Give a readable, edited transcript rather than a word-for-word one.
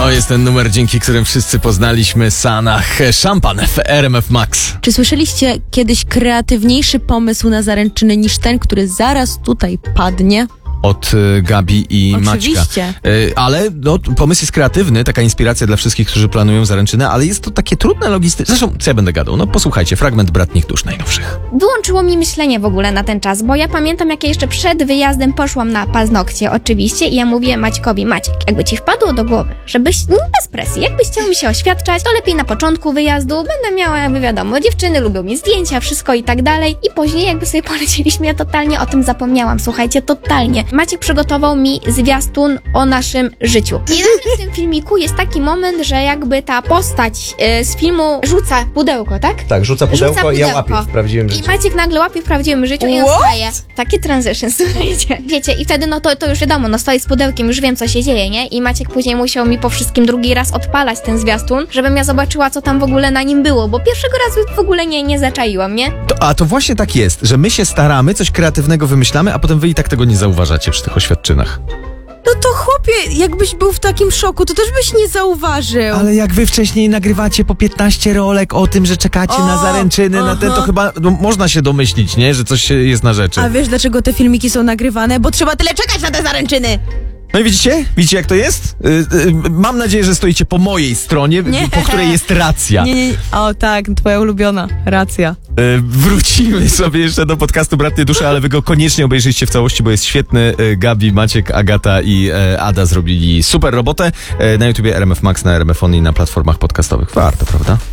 To jest ten numer, dzięki którym wszyscy poznaliśmy Sanach. Szampan w RMF Max. Czy słyszeliście kiedyś kreatywniejszy pomysł na zaręczyny niż ten, który zaraz tutaj padnie? Od Gabi i Oczywiście. Maćka. Ale pomysł jest kreatywny, taka inspiracja dla wszystkich, którzy planują zaręczynę, ale jest to takie trudne logistycznie. Zresztą, co ja będę gadał? Posłuchajcie, fragment Bratnich Dusz najnowszych. Wyłączyło mi myślenie w ogóle na ten czas, bo ja pamiętam, jak ja jeszcze przed wyjazdem poszłam na paznokcie oczywiście i ja mówię Maćkowi: Maciek, jakby ci wpadło do głowy, żebyś, bez presji, jakbyś chciał mi się oświadczać, to lepiej na początku wyjazdu, będę miała, jakby wiadomo, dziewczyny lubią mi zdjęcia, wszystko i tak dalej. I później jakby sobie polecieliśmy, ja totalnie o tym zapomniałam, słuchajcie, totalnie. Maciek przygotował mi zwiastun o naszym życiu. I nagle w tym filmiku jest taki moment, że jakby ta postać z filmu rzuca pudełko, tak? Tak, rzuca pudełko i ja łapię w prawdziwym życiu. I Maciek nagle łapie w prawdziwym życiu i on staje. Takie transition, słuchajcie. Wiecie, i wtedy to już wiadomo, stoi z pudełkiem, już wiem, co się dzieje, nie? I Maciek później musiał mi po wszystkim drugi raz odpalać ten zwiastun, żebym ja zobaczyła, co tam w ogóle na nim było, bo pierwszego razu w ogóle nie zaczaiłam, nie? A to właśnie tak jest, że my się staramy, coś kreatywnego wymyślamy, a potem wy i tak tego nie zauważacie przy tych oświadczynach. No to chłopie, jakbyś był w takim szoku, to też byś nie zauważył. Ale jak wy wcześniej nagrywacie po 15 rolek o tym, że czekacie na zaręczyny, na ten, to chyba można się domyślić, nie? Że coś jest na rzeczy. A wiesz, dlaczego te filmiki są nagrywane? Bo trzeba tyle czekać na te zaręczyny! No i widzicie? Widzicie, jak to jest? Mam nadzieję, że stoicie po mojej stronie, po której jest racja. Nie. O tak, twoja ulubiona racja. Wrócimy sobie jeszcze do podcastu Bratnie Dusze, ale wy go koniecznie obejrzyjcie w całości, bo jest świetny. Gabi, Maciek, Agata i Ada zrobili super robotę. Na YouTubie RMF Max, na RMF On i na platformach podcastowych. Warto, prawda?